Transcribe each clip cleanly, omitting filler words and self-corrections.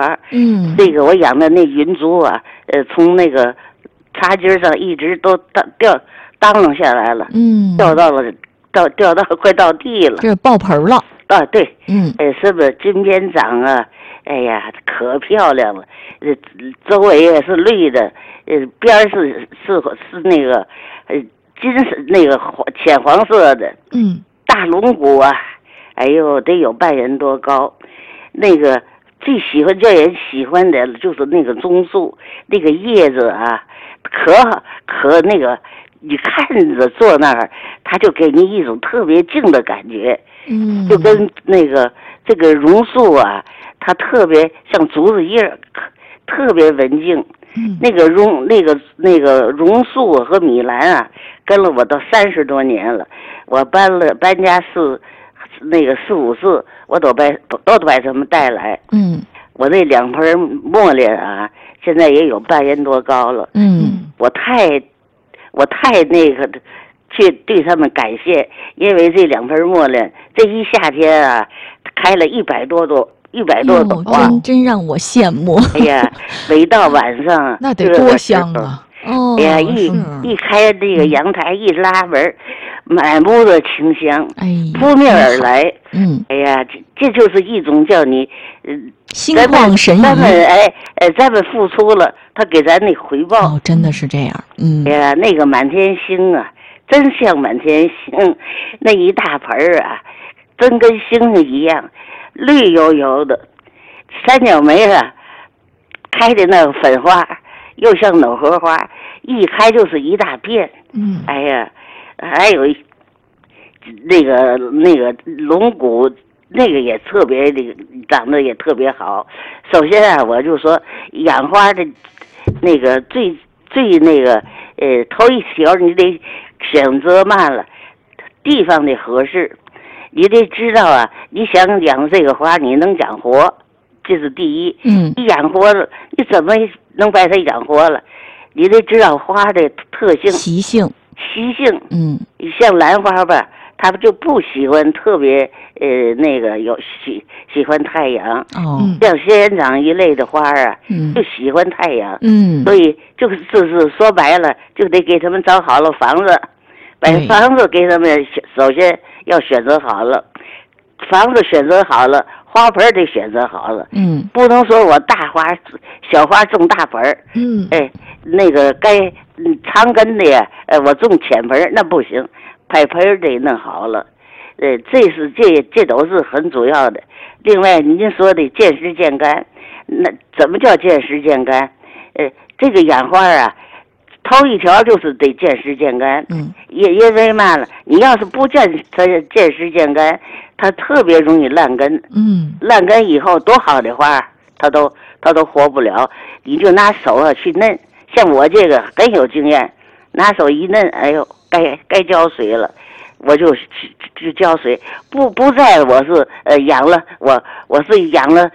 花。这个我养的那云竹啊，从那个茶几上一直都当啷下来了，掉到快到地了， 这爆盆了啊！对，什么金边掌啊，哎呀，可漂亮了，周围也是绿的，边是那个那个浅黄色的，大龙骨啊，哎呦，得有半人多高。那个最叫人喜欢的就是那个棕树，那个叶子啊，可那个，你看着坐那儿，它就给你一种特别静的感觉，就跟那个这个榕树啊，它特别像竹子叶，特别文静。那个榕树和米兰啊，跟了我都30多年了。我搬家那个4、5次，我都把它们带来。我那2盆茉莉啊，现在也有半人多高了。我太那个去对他们感谢，因为这2盆茉莉，这一夏天啊，开了100多朵花， 真让我羡慕。 哎呀，每到晚上那得多香啊！ 哎呀，一开这个阳台一拉门，满屋的清香，扑面而来。哎呀，这就是一种叫你心旷神怡。 咱们付出了，他给咱那回报。 真的是这样。 哎呀，那个满天星啊，真像满天星，那一大盆啊，真跟星星一样，绿油油的。三角梅啊，开的那个粉花，又像藕荷花，一开就是一大片。哎呀，还有那个龙骨，那个也特别长得也特别好。首先啊，我就说养花的那个最那个头一条你得选择慢了，地方得合适，你得知道啊，你想养这个花你能养活，这是第一。你养活了，你怎么能把它养活了？你得知道花的特性、习性。像兰花吧，它就不喜欢特别那个喜欢太阳。像仙人掌一类的花啊，就喜欢太阳。所以就是说白了，就得给他们找好了房子，把房子给他们首先要选择好了，房子选择好了，花盆得选择好了。不能说我大花小花种大盆。那个该长根的呀，我种浅盆那不行，排盆得弄好了。这都是很主要的。另外您说的见时见干，那怎么叫见时见干？这个养花啊，头一条就是得见时见干。因为嘛了，你要是不见时见干，它特别容易烂根。烂根以后多好的花，它都活不了。你就拿手啊去嫩，像我这个很有经验，拿手一嫩，哎呦，该浇水了，我就浇水。不在我是养了我是养了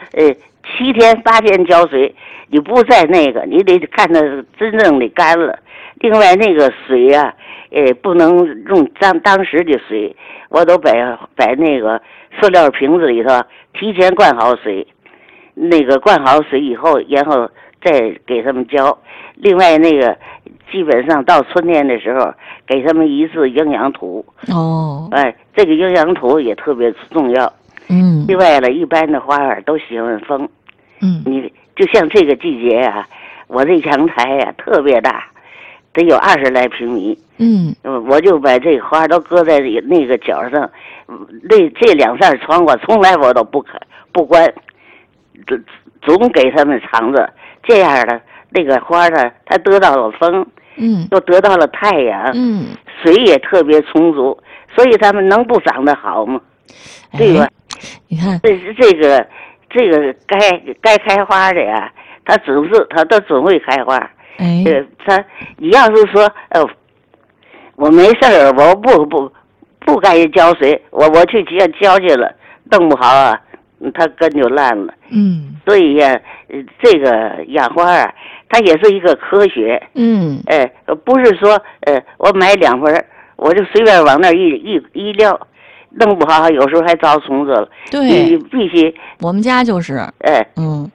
7天8天浇水，你不在那个，你得看它真正的干了。另外那个水啊，不能用当时的水，我都把那个塑料瓶子里头提前灌好水，那个灌好水以后，然后再给他们浇。另外那个基本上到春天的时候，给他们一次营养土。这个营养土也特别重要。另外了，一般的花儿都喜欢风。你就像这个季节啊，我这阳台呀特别大，得有20来平米。我就把这个花都搁在那个角上，这2扇窗我从来我都不关，总给他们藏着。这样的那个花呢，它得到了风，又得到了太阳，水也特别充足，所以他们能不长得好吗？对吧？ 你看， 这个该开花的呀，它都总会开花。你要是说我没事儿，我不该浇水，我去浇去了，弄不好啊，它根就烂了。所以呀，这个养花啊，它也是一个科学。不是说我买2盆，我就随便往那一撂，弄不好有时候还招虫子了。 对， 你必须。 我们家就是。